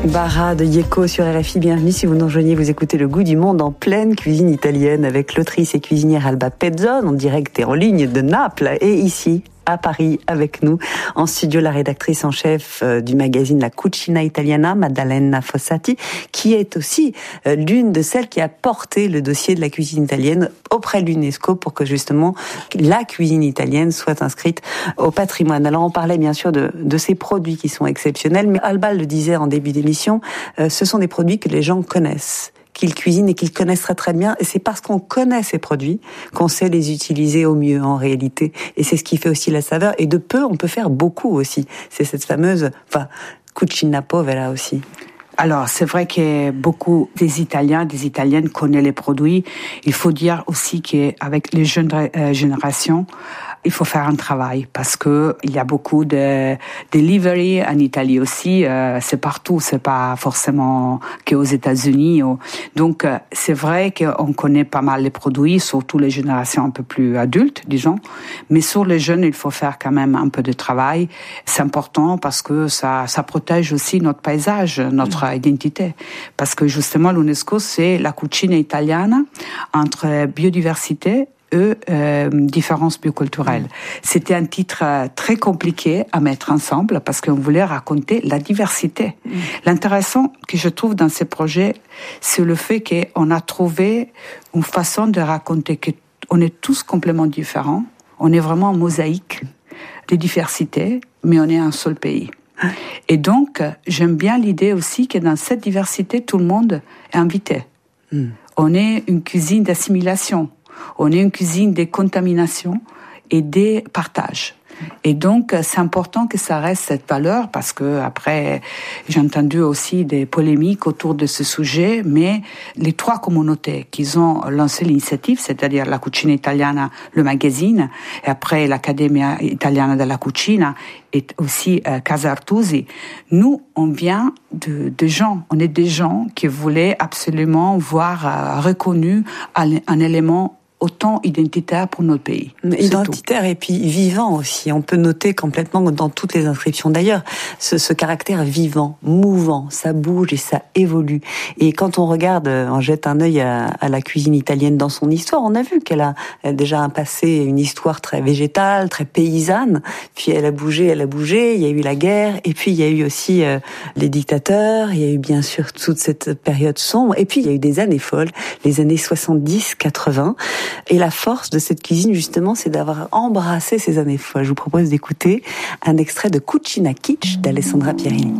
Bara de Yeko sur RFI, bienvenue si vous nous rejoignez, vous écoutez Le Goût du Monde en pleine cuisine italienne avec l'autrice et cuisinière Alba Pezzone en direct et en ligne de Naples et ici à Paris avec nous en studio la rédactrice en chef du magazine La Cucina Italiana, Maddalena Fossati, qui est aussi l'une de celles qui a porté le dossier de la cuisine italienne auprès de l'UNESCO pour que justement la cuisine italienne soit inscrite au patrimoine. Alors on parlait bien sûr de ces produits qui sont exceptionnels, mais Alba le disait en début d'émission, ce sont des produits que les gens connaissent, qu'ils cuisinent et qu'ils connaissent très très bien. Et c'est parce qu'on connaît ces produits qu'on sait les utiliser au mieux en réalité. Et c'est ce qui fait aussi la saveur. Et de peu, on peut faire beaucoup aussi. C'est cette fameuse, cucina povera aussi. Alors, c'est vrai que beaucoup des Italiens, des Italiennes connaissent les produits. Il faut dire aussi qu'avec les jeunes générations, il faut faire un travail parce que il y a beaucoup de delivery en Italie aussi. C'est partout, c'est pas forcément qu'aux États-Unis. Donc, c'est vrai qu'on connaît pas mal les produits, surtout les générations un peu plus adultes, disons. Mais sur les jeunes, il faut faire quand même un peu de travail. C'est important parce que ça protège aussi notre paysage, notre identité. Parce que justement, l'UNESCO, c'est la cucina italiana entre biodiversité et différences bioculturelles. C'était un titre très compliqué à mettre ensemble parce qu'on voulait raconter la diversité. L'intéressant que je trouve dans ces projets, c'est le fait qu'on a trouvé une façon de raconter qu'on est tous complètement différents. On est vraiment en mosaïque de diversité, mais on est un seul pays. Et donc, j'aime bien l'idée aussi que dans cette diversité, tout le monde est invité. On est une cuisine d'assimilation. On est une cuisine des contaminations et des partages. Et donc, c'est important que ça reste cette valeur parce que après, j'ai entendu aussi des polémiques autour de ce sujet, mais les trois communautés qui ont lancé l'initiative, c'est-à-dire la Cucina Italiana, le magazine, et après l'Accademia Italiana della Cucina, et aussi Casa Artusi, nous, on vient de gens, on est des gens qui voulaient absolument voir reconnu un élément autant identitaire pour notre pays. Identitaire et puis vivant aussi. On peut noter complètement dans toutes les inscriptions d'ailleurs ce caractère vivant, mouvant, ça bouge et ça évolue. Et quand on regarde, on jette un œil à la cuisine italienne dans son histoire, on a vu qu'elle a déjà un passé, une histoire très végétale, très paysanne. Puis elle a bougé. Il y a eu la guerre et puis il y a eu aussi les dictateurs. Il y a eu bien sûr toute cette période sombre. Et puis il y a eu des années folles, les années 70-80. Et la force de cette cuisine, justement, c'est d'avoir embrassé ces années folles. Je vous propose d'écouter un extrait de Cucina Kitsch d'Alessandra Pierini.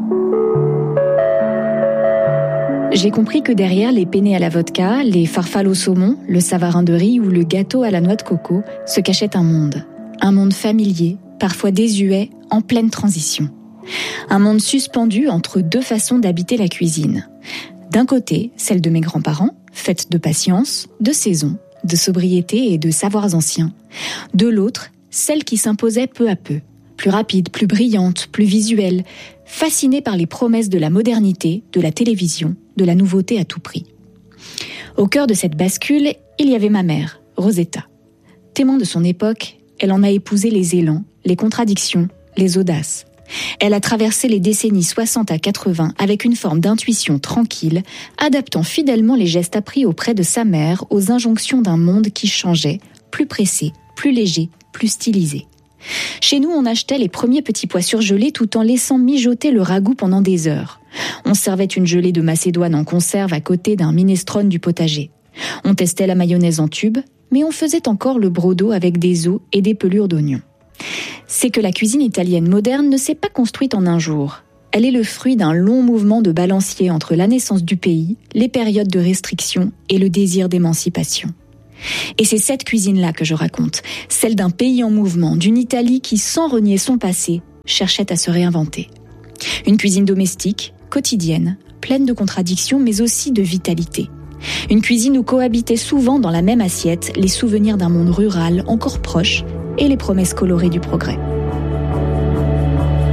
J'ai compris que derrière les penne à la vodka, les farfales au saumon, le savarin de riz ou le gâteau à la noix de coco se cachait un monde. Un monde familier, parfois désuet, en pleine transition. Un monde suspendu entre deux façons d'habiter la cuisine. D'un côté, celle de mes grands-parents, faite de patience, de saison, de sobriété et de savoirs anciens. De l'autre, celle qui s'imposait peu à peu, plus rapide, plus brillante, plus visuelle, fascinée par les promesses de la modernité, de la télévision, de la nouveauté à tout prix. Au cœur de cette bascule, il y avait ma mère, Rosetta. Témoin de son époque, elle en a épousé les élans, les contradictions, les audaces. Elle a traversé les décennies 60 à 80 avec une forme d'intuition tranquille, adaptant fidèlement les gestes appris auprès de sa mère aux injonctions d'un monde qui changeait, plus pressé, plus léger, plus stylisé. Chez nous, on achetait les premiers petits pois surgelés tout en laissant mijoter le ragoût pendant des heures. On servait une gelée de macédoine en conserve à côté d'un minestrone du potager. On testait la mayonnaise en tube, mais on faisait encore le brodo avec des os et des pelures d'oignons. C'est que la cuisine italienne moderne ne s'est pas construite en un jour. Elle est le fruit d'un long mouvement de balancier entre la naissance du pays, les périodes de restriction et le désir d'émancipation. Et c'est cette cuisine-là que je raconte, celle d'un pays en mouvement, d'une Italie qui, sans renier son passé, cherchait à se réinventer. Une cuisine domestique, quotidienne, pleine de contradictions mais aussi de vitalité. Une cuisine où cohabitaient souvent dans la même assiette les souvenirs d'un monde rural encore proche et les promesses colorées du progrès.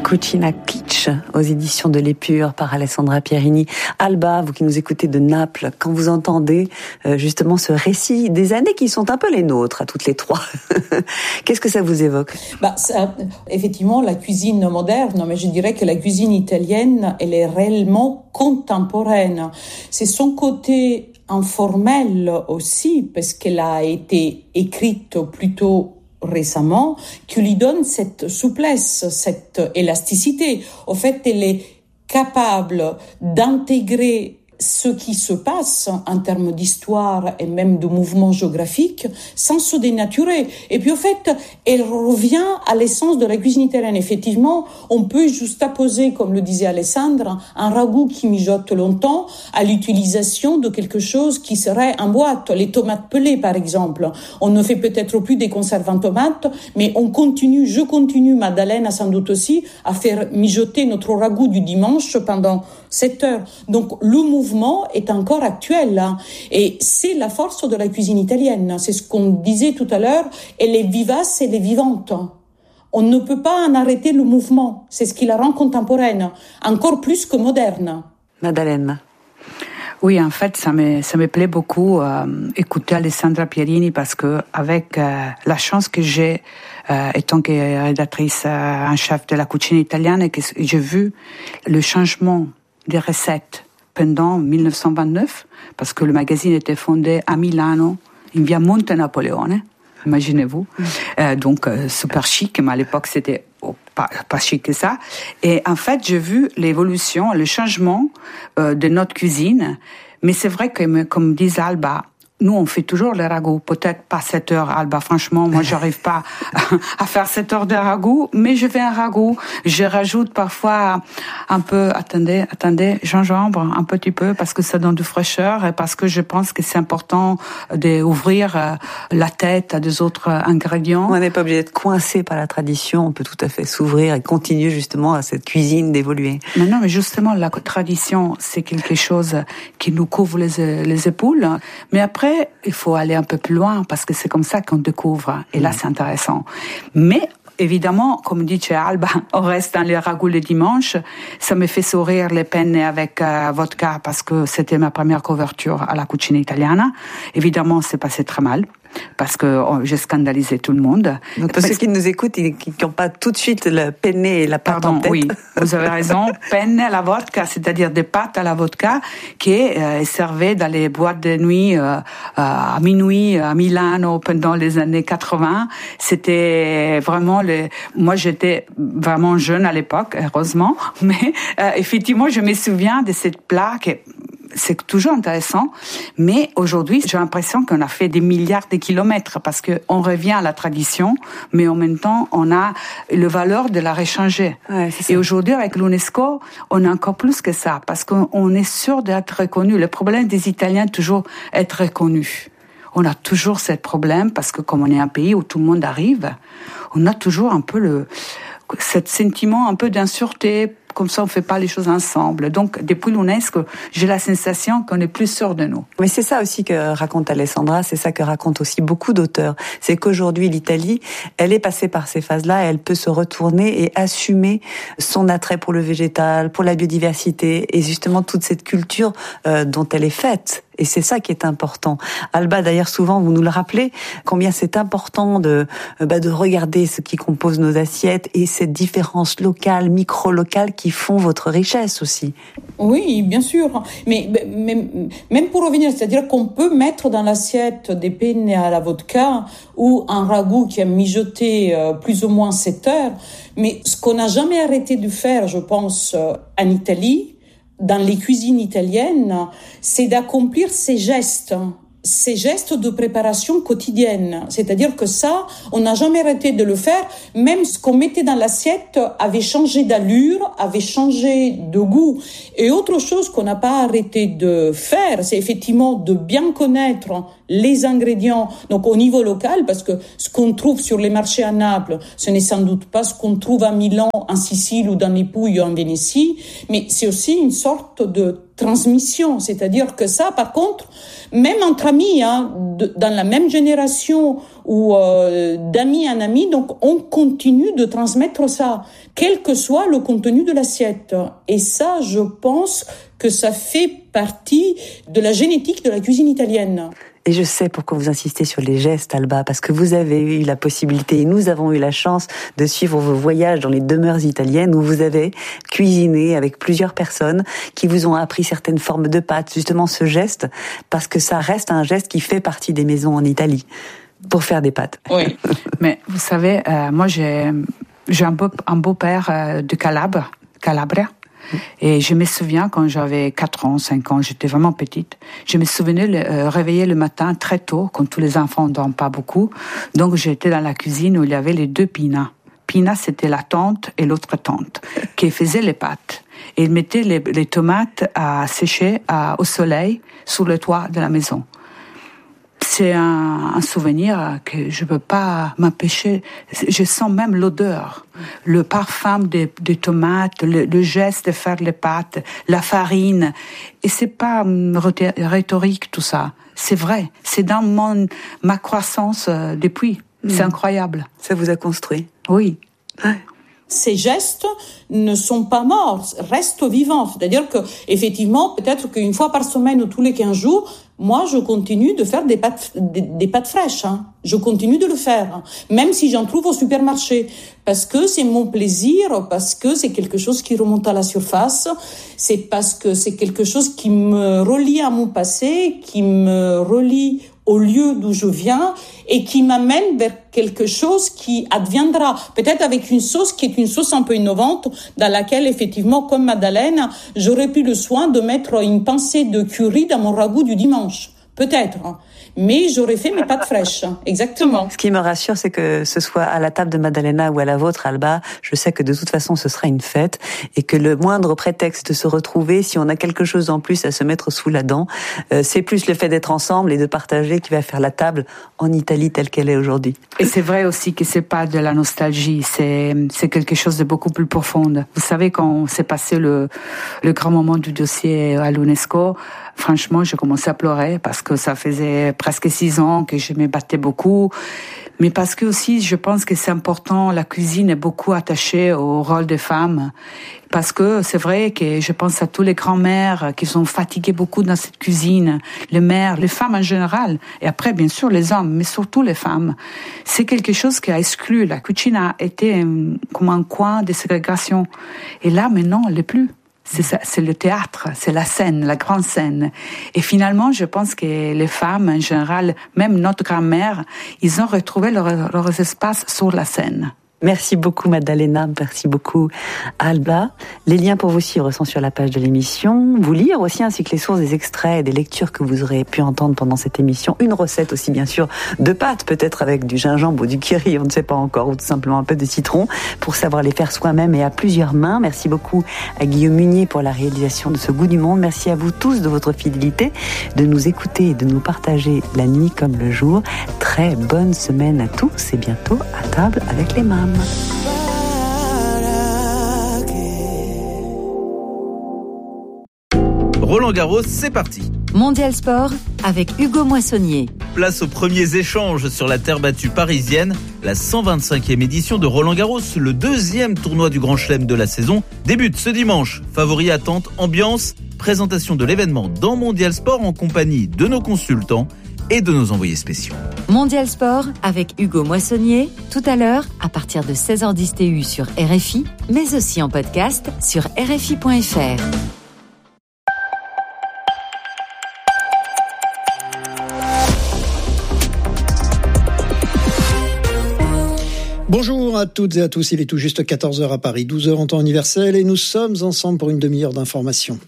Cucina Kitsch aux éditions de l'Épure par Alessandra Pierini. Alba, vous qui nous écoutez de Naples, quand vous entendez justement ce récit des années qui sont un peu les nôtres à toutes les trois, qu'est-ce que ça vous évoque? Effectivement, la cuisine moderne, mais je dirais que la cuisine italienne, elle est réellement contemporaine. C'est son côté informel aussi, parce qu'elle a été écrite plutôt récemment, qui lui donne cette souplesse, cette élasticité. Au fait, elle est capable d'intégrer ce qui se passe en termes d'histoire et même de mouvements géographiques sans se dénaturer. Et puis, au fait, elle revient à l'essence de la cuisine italienne. Effectivement, on peut juxtaposer, comme le disait Alessandra, un ragoût qui mijote longtemps à l'utilisation de quelque chose qui serait en boîte. Les tomates pelées, par exemple. On ne fait peut-être plus des conserves en tomates, mais je continue, Madeleine sans doute aussi, à faire mijoter notre ragoût du dimanche pendant 7 heures. Donc, le mouvement est encore actuel, hein. Et c'est la force de la cuisine italienne. C'est ce qu'on disait tout à l'heure. Elle est vivace, elle est vivante. On ne peut pas en arrêter le mouvement. C'est ce qui la rend contemporaine, encore plus que moderne. Madeleine. Oui, en fait, ça me plaît beaucoup écouter Alessandra Pierini parce que avec la chance que j'ai étant que rédactrice en chef de la cucina italienne et que j'ai vu le changement des recettes pendant 1929, parce que le magazine était fondé à Milano, in via Monte Napoleone, imaginez-vous. Donc, super chic, mais à l'époque, c'était pas chic que ça. Et en fait, j'ai vu l'évolution, le changement de notre cuisine. Mais c'est vrai que, comme disait Alba, nous, on fait toujours le ragoût. Peut-être pas 7 heures, Alba. Franchement, moi, j'arrive pas à faire 7 heures de ragoût, mais je fais un ragoût. Je rajoute parfois un peu, attendez, gingembre, un petit peu, parce que ça donne de fraîcheur et parce que je pense que c'est important d'ouvrir la tête à des autres ingrédients. On n'est pas obligé d'être coincé par la tradition. On peut tout à fait s'ouvrir et continuer justement à cette cuisine d'évoluer. Non, mais justement, la tradition, c'est quelque chose qui nous couvre les épaules. Mais après, il faut aller un peu plus loin parce que c'est comme ça qu'on découvre. Et là, c'est intéressant. Mais évidemment, comme dit chez Alba, on reste dans les ragoûts le dimanche. Ça me fait sourire les penne avec vodka parce que c'était ma première couverture à la cucina italiana. Évidemment, c'est passé très mal. Parce que j'ai scandalisé tout le monde. Donc, pour ceux qui nous écoutent et qui n'ont pas tout de suite le penne et la pâte en tête. Oui, vous avez raison. Penne à la vodka, c'est-à-dire des pâtes à la vodka qui est servée dans les boîtes de nuit à minuit à Milano pendant les années 80. C'était vraiment moi, j'étais vraiment jeune à l'époque, heureusement. Mais effectivement, je me souviens de cette plat c'est toujours intéressant, mais aujourd'hui, j'ai l'impression qu'on a fait des milliards de kilomètres parce que on revient à la tradition, mais en même temps, on a le valeur de la réchanger. Ouais, et aujourd'hui, avec l'UNESCO, on a encore plus que ça parce qu'on est sûr d'être reconnu. Le problème des Italiens, toujours être reconnu. On a toujours ce problème parce que comme on est un pays où tout le monde arrive, on a toujours un peu ce sentiment un peu d'insureté. Comme ça, on fait pas les choses ensemble. Donc, depuis l'UNESCO, j'ai la sensation qu'on est plus sûr de nous. Mais c'est ça aussi que raconte Alessandra, c'est ça que racontent aussi beaucoup d'auteurs. C'est qu'aujourd'hui, l'Italie, elle est passée par ces phases-là, et elle peut se retourner et assumer son attrait pour le végétal, pour la biodiversité, et justement toute cette culture dont elle est faite. Et c'est ça qui est important. Alba, d'ailleurs, souvent, vous nous le rappelez, combien c'est important de regarder ce qui compose nos assiettes et cette différence locale, micro-locale qui font votre richesse aussi. Oui, bien sûr. Mais même pour revenir, c'est-à-dire qu'on peut mettre dans l'assiette des penne à la vodka ou un ragoût qui a mijoté plus ou moins 7 heures. Mais ce qu'on n'a jamais arrêté de faire, je pense, en Italie, dans les cuisines italiennes, c'est d'accomplir ces gestes de préparation quotidienne. C'est-à-dire que ça, on n'a jamais arrêté de le faire. Même ce qu'on mettait dans l'assiette avait changé d'allure, avait changé de goût. Et autre chose qu'on n'a pas arrêté de faire, c'est effectivement de bien connaître les ingrédients, donc au niveau local, parce que ce qu'on trouve sur les marchés à Naples, ce n'est sans doute pas ce qu'on trouve à Milan, en Sicile ou dans les Pouilles ou en Vénétie, mais c'est aussi une sorte de transmission, c'est-à-dire que ça, par contre, même entre amis, dans la même génération ou d'amis en ami, donc on continue de transmettre ça, quel que soit le contenu de l'assiette. Et ça, je pense que ça fait partie de la génétique de la cuisine italienne. Et je sais pourquoi vous insistez sur les gestes, Alba, parce que vous avez eu la possibilité, et nous avons eu la chance de suivre vos voyages dans les demeures italiennes où vous avez cuisiné avec plusieurs personnes qui vous ont appris certaines formes de pâtes, justement ce geste, parce que ça reste un geste qui fait partie des maisons en Italie, pour faire des pâtes. Oui, mais vous savez, moi j'ai un beau-père de Calabria. Et je me souviens, quand j'avais 4 ans, 5 ans, j'étais vraiment petite, je me souvenais réveiller le matin très tôt, quand tous les enfants ne dorment pas beaucoup. Donc j'étais dans la cuisine où il y avait les 2 Pina. Pina, c'était la tante et l'autre tante, qui faisaient les pâtes. Et ils mettaient les tomates à sécher au soleil, sur le toit de la maison. C'est un souvenir que je peux pas m'empêcher. Je sens même l'odeur, le parfum des tomates, le geste de faire les pâtes, la farine. Et c'est pas rhétorique tout ça. C'est vrai. C'est dans ma croissance depuis. C'est incroyable. Ça vous a construit. Oui. Ouais. Ces gestes ne sont pas morts, restent vivants. C'est-à-dire que, effectivement, peut-être qu'une fois par semaine ou tous les 15 jours, moi, je continue de faire des pâtes fraîches. Je continue de le faire, même si j'en trouve au supermarché, parce que c'est mon plaisir, parce que c'est quelque chose qui remonte à la surface, c'est parce que c'est quelque chose qui me relie à mon passé, qui me relie au lieu d'où je viens et qui m'amène vers quelque chose qui adviendra, peut-être avec une sauce qui est une sauce un peu innovante, dans laquelle, effectivement, comme Madeleine, j'aurais pu le soin de mettre une pincée de curry dans mon ragoût du dimanche. Peut-être. Mais j'aurais fait mes pâtes fraîches. Exactement. Ce qui me rassure, c'est que ce soit à la table de Maddalena ou à la vôtre, Alba, je sais que de toute façon, ce sera une fête et que le moindre prétexte de se retrouver, si on a quelque chose en plus à se mettre sous la dent, c'est plus le fait d'être ensemble et de partager qui va faire la table en Italie telle qu'elle est aujourd'hui. Et c'est vrai aussi que c'est pas de la nostalgie, c'est quelque chose de beaucoup plus profond. Vous savez, quand s'est passé le grand moment du dossier à l'UNESCO, franchement, j'ai commencé à pleurer parce que ça faisait presque 6 ans que je me battais beaucoup. Mais parce que aussi, je pense que c'est important, la cuisine est beaucoup attachée au rôle des femmes. Parce que c'est vrai que je pense à tous les grands-mères qui sont fatiguées beaucoup dans cette cuisine, les mères, les femmes en général. Et après, bien sûr, les hommes, mais surtout les femmes. C'est quelque chose qui a exclu. La cuisine a été comme un coin de ségrégation. Et là, maintenant, elle n'est plus. C'est ça, c'est le théâtre, c'est la scène, la grande scène. Et finalement, je pense que les femmes, en général, même notre grand-mère, ils ont retrouvé leurs espaces sur la scène. Merci beaucoup Maddalena, merci beaucoup Alba. Les liens pour vous suivre sont sur la page de l'émission. Vous lire aussi, ainsi que les sources des extraits et des lectures que vous aurez pu entendre pendant cette émission. Une recette aussi bien sûr de pâtes, peut-être avec du gingembre ou du curry, on ne sait pas encore, ou tout simplement un peu de citron, pour savoir les faire soi-même et à plusieurs mains. Merci beaucoup à Guillaume Munier pour la réalisation de ce Goût du Monde. Merci à vous tous de votre fidélité, de nous écouter et de nous partager la nuit comme le jour. Très bonne semaine à tous et bientôt à table avec les mâmes. Roland Garros, c'est parti. Mondial Sport avec Hugo Moissonnier. Place aux premiers échanges sur la terre battue parisienne. La 125e édition de Roland Garros, le 2e tournoi du Grand Chelem de la saison, débute ce dimanche. Favoris, attente, ambiance, présentation de l'événement dans Mondial Sport en compagnie de nos consultants et de nos envoyés spéciaux. Mondial Sport avec Hugo Moissonnier, tout à l'heure à partir de 16h10 TU sur RFI, mais aussi en podcast sur RFI.fr. Bonjour à toutes et à tous, il est tout juste 14h à Paris, 12h en temps universel et nous sommes ensemble pour une demi-heure d'information.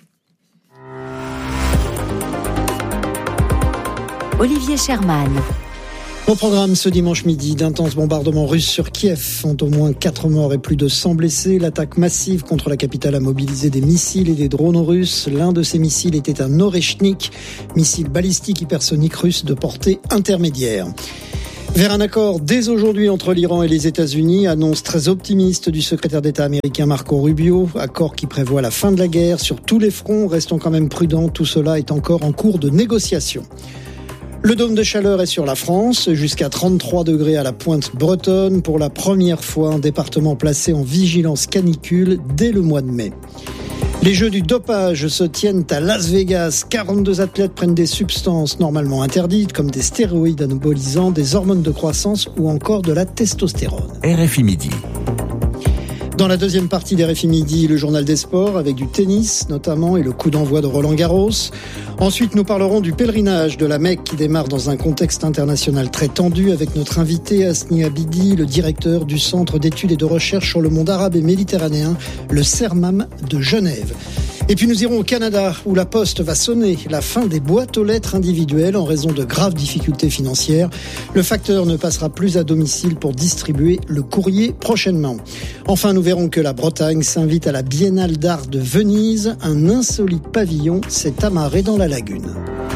Olivier Sherman. Au programme ce dimanche midi, d'intenses bombardements russes sur Kiev font au moins 4 morts et plus de 100 blessés. L'attaque massive contre la capitale a mobilisé des missiles et des drones russes. L'un de ces missiles était un Oreshnik, missile balistique hypersonique russe de portée intermédiaire. Vers un accord dès aujourd'hui entre l'Iran et les États-Unis, annonce très optimiste du secrétaire d'État américain Marco Rubio. Accord qui prévoit la fin de la guerre sur tous les fronts. Restons quand même prudents, tout cela est encore en cours de négociation. Le dôme de chaleur est sur la France, jusqu'à 33 degrés à la pointe bretonne. Pour la première fois, un département placé en vigilance canicule dès le mois de mai. Les jeux du dopage se tiennent à Las Vegas. 42 athlètes prennent des substances normalement interdites, comme des stéroïdes anabolisants, des hormones de croissance ou encore de la testostérone. RFI Midi. Dans la deuxième partie d'RFI Midi, le journal des sports avec du tennis notamment et le coup d'envoi de Roland-Garros. Ensuite, nous parlerons du pèlerinage de la Mecque qui démarre dans un contexte international très tendu avec notre invité Hasni Abidi, le directeur du Centre d'études et de recherche sur le monde arabe et méditerranéen, le CERMAM de Genève. Et puis nous irons au Canada où la Poste va sonner la fin des boîtes aux lettres individuelles en raison de graves difficultés financières. Le facteur ne passera plus à domicile pour distribuer le courrier prochainement. Enfin, nous verrons que la Bretagne s'invite à la Biennale d'art de Venise. Un insolite pavillon s'est amarré dans la lagune.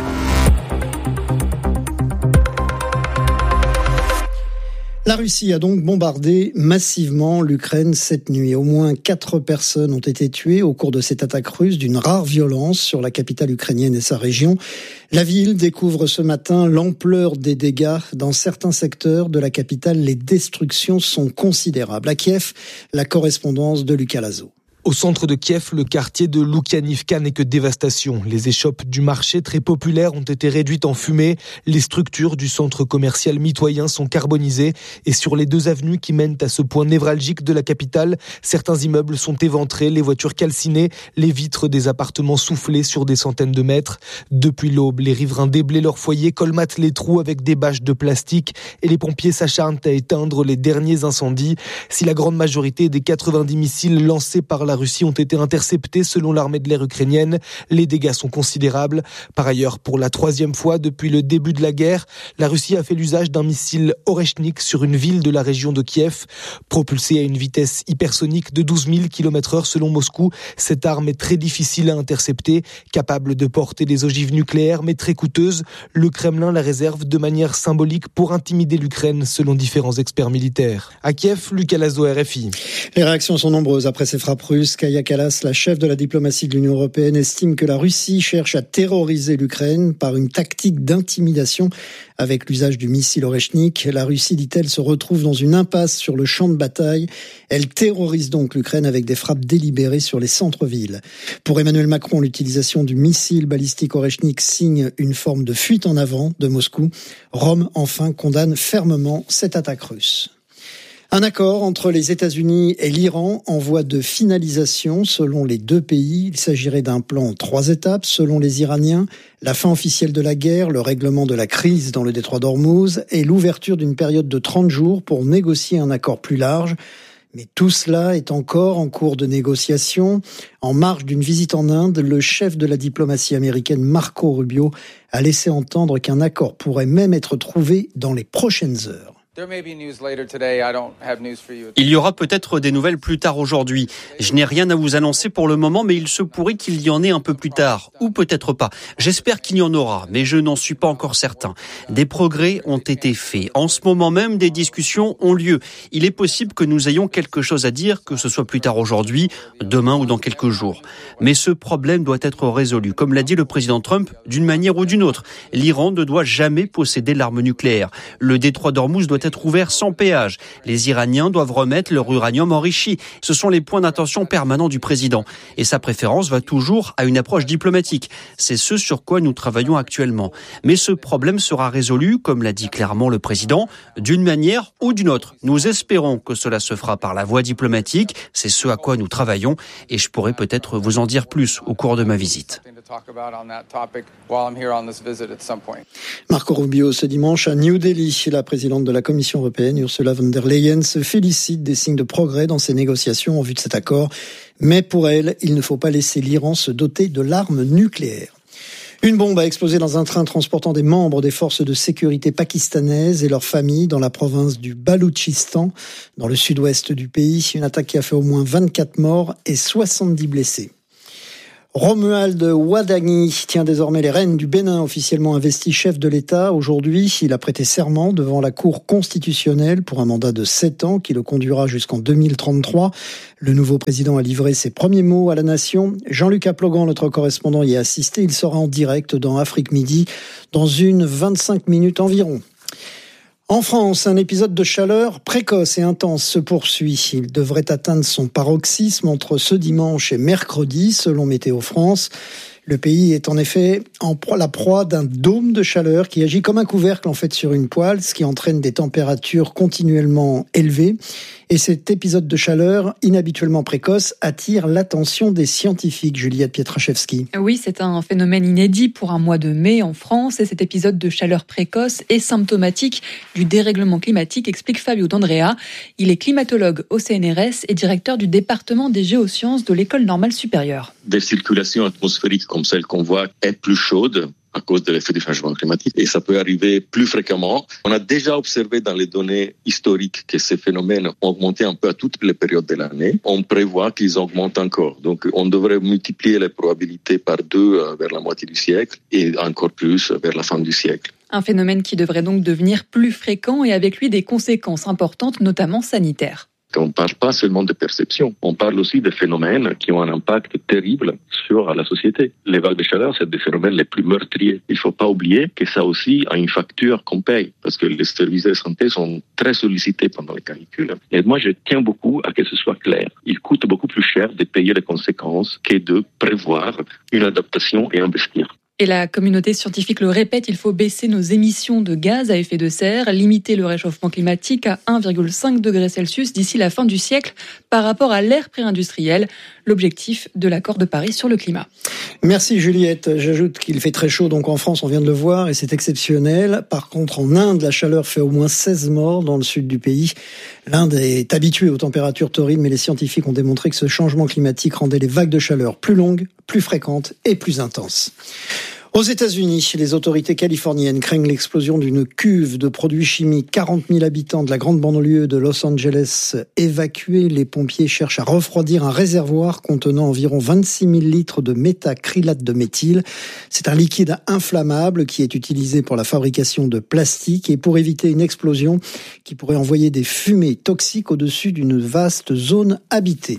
La Russie a donc bombardé massivement l'Ukraine cette nuit. Au moins 4 personnes ont été tuées au cours de cette attaque russe d'une rare violence sur la capitale ukrainienne et sa région. La ville découvre ce matin l'ampleur des dégâts. Dans certains secteurs de la capitale, les destructions sont considérables. À Kiev, la correspondance de Lucas Lazo. Au centre de Kiev, le quartier de Loukianivka n'est que dévastation. Les échoppes du marché très populaires ont été réduites en fumée. Les structures du centre commercial mitoyen sont carbonisées. Et sur les 2 avenues qui mènent à ce point névralgique de la capitale, certains immeubles sont éventrés, les voitures calcinées, les vitres des appartements soufflées sur des centaines de mètres. Depuis l'aube, les riverains déblaient leurs foyers, colmatent les trous avec des bâches de plastique et les pompiers s'acharnent à éteindre les derniers incendies. Si la grande majorité des 90 missiles lancés par la Russie ont été interceptés selon l'armée de l'air ukrainienne, les dégâts sont considérables. Par ailleurs, pour la 3e fois depuis le début de la guerre, la Russie a fait l'usage d'un missile Oreshnik sur une ville de la région de Kiev. Propulsée à une vitesse hypersonique de 12 000 km/h selon Moscou, cette arme est très difficile à intercepter, capable de porter des ogives nucléaires mais très coûteuse. Le Kremlin la réserve de manière symbolique pour intimider l'Ukraine selon différents experts militaires. À Kiev, Lucas Lazo, RFI. Les réactions sont nombreuses après ces frappes russes. Kaja Kallas, la chef de la diplomatie de l'Union européenne, estime que la Russie cherche à terroriser l'Ukraine par une tactique d'intimidation avec l'usage du missile Oreshnik. La Russie, dit-elle, se retrouve dans une impasse sur le champ de bataille. Elle terrorise donc l'Ukraine avec des frappes délibérées sur les centres-villes. Pour Emmanuel Macron, l'utilisation du missile balistique Oreshnik signe une forme de fuite en avant de Moscou. Rome, enfin, condamne fermement cette attaque russe. Un accord entre les États-Unis et l'Iran en voie de finalisation selon les 2 pays. Il s'agirait d'un plan en 3 étapes selon les Iraniens. La fin officielle de la guerre, le règlement de la crise dans le détroit d'Ormuz et l'ouverture d'une période de 30 jours pour négocier un accord plus large. Mais tout cela est encore en cours de négociation. En marge d'une visite en Inde, le chef de la diplomatie américaine Marco Rubio a laissé entendre qu'un accord pourrait même être trouvé dans les prochaines heures. Il y aura peut-être des nouvelles plus tard aujourd'hui. Je n'ai rien à vous annoncer pour le moment, mais il se pourrait qu'il y en ait un peu plus tard. Ou peut-être pas. J'espère qu'il y en aura, mais je n'en suis pas encore certain. Des progrès ont été faits. En ce moment même, des discussions ont lieu. Il est possible que nous ayons quelque chose à dire, que ce soit plus tard aujourd'hui, demain ou dans quelques jours. Mais ce problème doit être résolu. Comme l'a dit le président Trump, d'une manière ou d'une autre. L'Iran ne doit jamais posséder l'arme nucléaire. Le détroit d'Ormuz doit être ouvert sans péage. Les Iraniens doivent remettre leur uranium enrichi. Ce sont les points d'attention permanents du président. Et sa préférence va toujours à une approche diplomatique. C'est ce sur quoi nous travaillons actuellement. Mais ce problème sera résolu, comme l'a dit clairement le président, d'une manière ou d'une autre. Nous espérons que cela se fera par la voie diplomatique. C'est ce à quoi nous travaillons. Et je pourrai peut-être vous en dire plus au cours de ma visite. Marco Rubio, ce dimanche à New Delhi, la présidente de la Commission européenne, Ursula von der Leyen, se félicite des signes de progrès dans ses négociations en vue de cet accord. Mais pour elle, il ne faut pas laisser l'Iran se doter de l'arme nucléaire. Une bombe a explosé dans un train transportant des membres des forces de sécurité pakistanaises et leurs familles dans la province du Baloutchistan, dans le sud-ouest du pays. Une attaque qui a fait au moins 24 morts et 70 blessés. Romuald Wadagni tient désormais les rênes du Bénin, officiellement investi chef de l'État. Aujourd'hui, il a prêté serment devant la Cour constitutionnelle pour un mandat de 7 ans qui le conduira jusqu'en 2033. Le nouveau président a livré ses premiers mots à la nation. Jean-Luc Aplogan, notre correspondant, y a assisté. Il sera en direct dans Afrique Midi dans 25 minutes environ. En France, un épisode de chaleur précoce et intense se poursuit. Il devrait atteindre son paroxysme entre ce dimanche et mercredi, selon Météo France. Le pays est en effet la proie d'un dôme de chaleur qui agit comme un couvercle en fait sur une poêle, ce qui entraîne des températures continuellement élevées. Et cet épisode de chaleur inhabituellement précoce attire l'attention des scientifiques. Juliette Pietraszewski. Oui, c'est un phénomène inédit pour un mois de mai en France. Et cet épisode de chaleur précoce est symptomatique du dérèglement climatique, explique Fabio D'Andrea. Il est climatologue au CNRS et directeur du département des géosciences de l'École normale supérieure. Des circulations atmosphériques comme celle qu'on voit est plus chaude à cause de l'effet du changement climatique. Et ça peut arriver plus fréquemment. On a déjà observé dans les données historiques que ces phénomènes ont augmenté un peu à toutes les périodes de l'année. On prévoit qu'ils augmentent encore. Donc, on devrait multiplier les probabilités par 2 vers la moitié du siècle et encore plus vers la fin du siècle. Un phénomène qui devrait donc devenir plus fréquent et avec lui des conséquences importantes, notamment sanitaires. On ne parle pas seulement de perception, on parle aussi de phénomènes qui ont un impact terrible sur la société. Les vagues de chaleur, c'est des phénomènes les plus meurtriers. Il ne faut pas oublier que ça aussi a une facture qu'on paye, parce que les services de santé sont très sollicités pendant les canicules. Et moi, je tiens beaucoup à ce que ce soit clair. Il coûte beaucoup plus cher de payer les conséquences que de prévoir une adaptation et investir. Et la communauté scientifique le répète, il faut baisser nos émissions de gaz à effet de serre, limiter le réchauffement climatique à 1,5 degré Celsius d'ici la fin du siècle par rapport à l'ère pré-industrielle, l'objectif de l'accord de Paris sur le climat. Merci Juliette. J'ajoute qu'il fait très chaud donc en France, on vient de le voir, et c'est exceptionnel. Par contre, en Inde, la chaleur fait au moins 16 morts dans le sud du pays. L'Inde est habituée aux températures torrides, mais les scientifiques ont démontré que ce changement climatique rendait les vagues de chaleur plus longues, plus fréquentes et plus intenses. Aux États-Unis, les autorités californiennes craignent l'explosion d'une cuve de produits chimiques. 40 000 habitants de la grande banlieue de Los Angeles évacués. Les pompiers cherchent à refroidir un réservoir contenant environ 26 000 litres de méthacrylate de méthyle. C'est un liquide inflammable qui est utilisé pour la fabrication de plastique et pour éviter une explosion qui pourrait envoyer des fumées toxiques au-dessus d'une vaste zone habitée.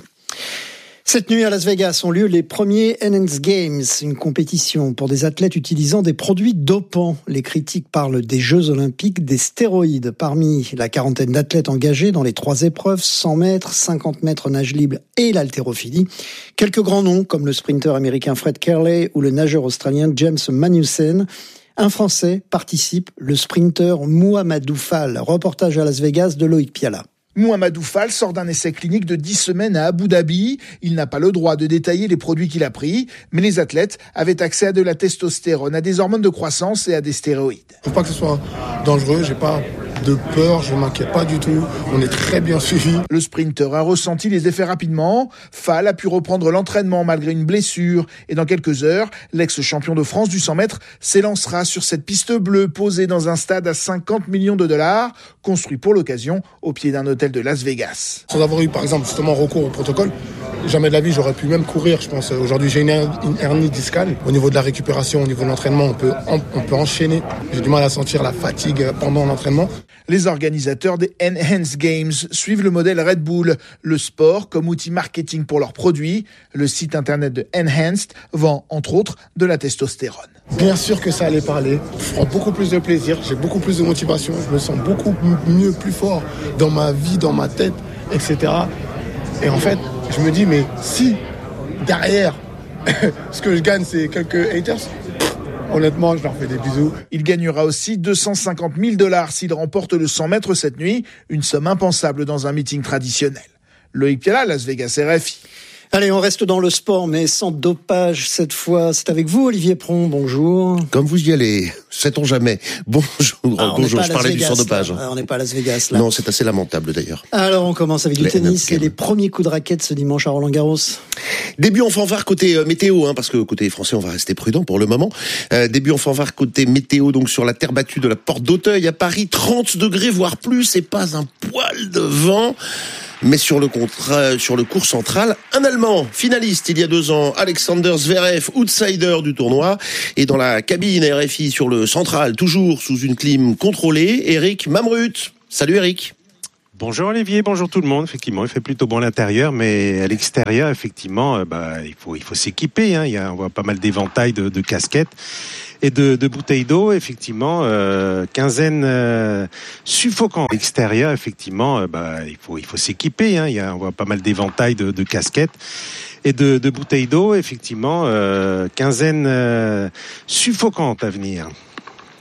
Cette nuit à Las Vegas ont lieu les premiers Enhanced Games, une compétition pour des athlètes utilisant des produits dopants. Les critiques parlent des Jeux Olympiques, des stéroïdes. Parmi la quarantaine d'athlètes engagés dans les 3 épreuves, 100 mètres, 50 mètres nage libre et l'haltérophilie, quelques grands noms comme le sprinter américain Fred Kerley ou le nageur australien James Magnussen. Un Français participe, le sprinter Mouhamadou Fall. Reportage à Las Vegas de Loïc Piala. Mouhamadou Fall sort d'un essai clinique de 10 semaines à Abu Dhabi. Il n'a pas le droit de détailler les produits qu'il a pris, mais les athlètes avaient accès à de la testostérone, à des hormones de croissance et à des stéroïdes. Il ne faut pas que ce soit dangereux, j'ai pas de peur, je m'inquiète pas du tout, on est très bien suivi. Le sprinter a ressenti les effets rapidement. Fall a pu reprendre l'entraînement malgré une blessure et dans quelques heures, l'ex-champion de France du 100 mètres s'élancera sur cette piste bleue posée dans un stade à 50 millions de dollars, construit pour l'occasion au pied d'un hôtel de Las Vegas. Sans avoir eu par exemple justement recours au protocole, jamais de la vie j'aurais pu même courir, je pense. Aujourd'hui j'ai une hernie discale. Au niveau de la récupération, au niveau de l'entraînement, on peut enchaîner. J'ai du mal à sentir la fatigue pendant l'entraînement. Les organisateurs des Enhanced Games suivent le modèle Red Bull, le sport comme outil marketing pour leurs produits. Le site internet de Enhanced vend entre autres de la testostérone. Bien sûr que ça allait parler. Je prends beaucoup plus de plaisir, j'ai beaucoup plus de motivation, je me sens beaucoup mieux, plus fort dans ma vie, dans ma tête, etc. Et en fait, je me dis, mais si derrière, ce que je gagne, c'est quelques haters, honnêtement, je leur fais des bisous. Il gagnera aussi $250 000 s'il remporte le 100 mètres cette nuit, une somme impensable dans un meeting traditionnel. Loïc Piala, Las Vegas, RFI. Allez, on reste dans le sport, mais sans dopage cette fois. C'est avec vous, Olivier Pron. Bonjour. Comme vous y allez, sait-on jamais. Bonjour. Bonjour. Je parlais du sans dopage. On n'est pas à Las Vegas, là. Non, c'est assez lamentable, d'ailleurs. Alors, on commence avec du tennis et les premiers coups de raquette ce dimanche à Roland-Garros. Début en fanfare côté météo, parce que côté français, on va rester prudent pour le moment. Début en fanfare côté météo, donc sur la terre battue de la Porte d'Auteuil à Paris, 30 degrés, voire plus, et pas un poil de vent. Mais sur le court central, un Allemand, finaliste il y a 2 ans, Alexander Zverev, outsider du tournoi. Et dans la cabine RFI sur le central, toujours sous une clim contrôlée, Eric Mamrut. Salut Eric. Bonjour Olivier, bonjour tout le monde. Effectivement, il fait plutôt bon à l'intérieur, mais à l'extérieur, effectivement, il faut s'équiper. On voit pas mal d'éventails de casquettes et de bouteilles d'eau. Effectivement, quinzaine suffocante. À l'extérieur, effectivement, il faut s'équiper. On voit pas mal d'éventails de casquettes et de bouteilles d'eau. Effectivement, quinzaine suffocante à venir.